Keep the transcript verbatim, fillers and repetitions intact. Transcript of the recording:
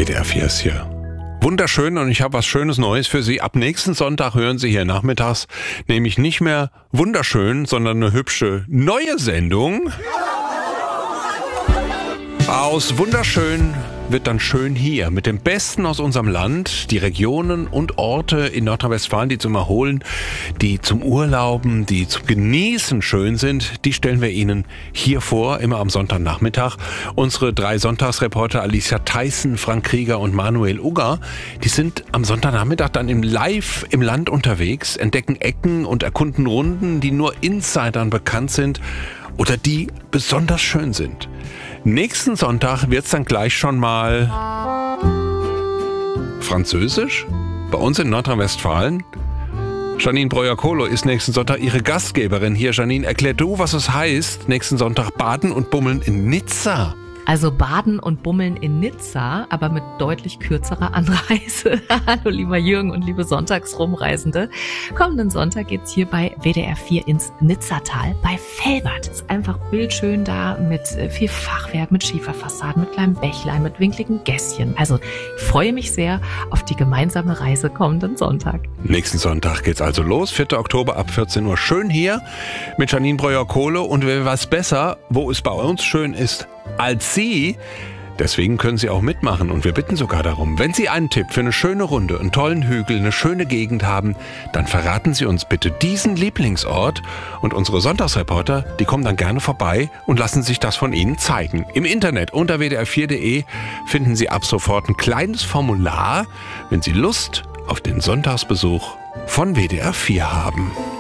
W D R vier ist hier. Wunderschön, und ich habe was Schönes Neues für Sie. Ab nächsten Sonntag hören Sie hier nachmittags nämlich nicht mehr wunderschön, sondern eine hübsche neue Sendung. Aus wunderschön wird dann schön hier, mit dem Besten aus unserem Land. Die Regionen und Orte in Nordrhein-Westfalen, die zum Erholen, die zum Urlauben, die zum Genießen schön sind, die stellen wir Ihnen hier vor, immer am Sonntagnachmittag. Unsere drei Sonntagsreporter Alicia Theissen, Frank Krieger und Manuel Ugger, die sind am Sonntagnachmittag dann im Live im Land unterwegs, entdecken Ecken und erkunden Runden, die nur Insidern bekannt sind oder die besonders schön sind. Nächsten Sonntag wird's dann gleich schon mal Französisch bei uns in Nordrhein-Westfalen. Janine Breuer-Kohler ist nächsten Sonntag Ihre Gastgeberin hier. Janine, erklär du, was es heißt, nächsten Sonntag baden und bummeln in Nizza. Also baden und bummeln in Nizza, aber mit deutlich kürzerer Anreise. Hallo lieber Jürgen und liebe Sonntagsrumreisende. Kommenden Sonntag geht's hier bei W D R vier ins Nizzatal bei Velbert. Ist einfach bildschön da mit viel Fachwerk, mit Schieferfassaden, mit kleinem Bächlein, mit winkligen Gässchen. Also ich freue mich sehr auf die gemeinsame Reise kommenden Sonntag. Nächsten Sonntag geht's also los, vierten Oktober ab vierzehn Uhr. Schön hier mit Janine Breuer-Kohler, und wer weiß besser, wo es bei uns schön ist als Sie. Deswegen können Sie auch mitmachen, und wir bitten sogar darum, wenn Sie einen Tipp für eine schöne Runde, einen tollen Hügel, eine schöne Gegend haben, dann verraten Sie uns bitte diesen Lieblingsort, und unsere Sonntagsreporter, die kommen dann gerne vorbei und lassen sich das von Ihnen zeigen. Im Internet unter w d r vier punkt d e finden Sie ab sofort ein kleines Formular, wenn Sie Lust auf den Sonntagsbesuch von W D R vier haben.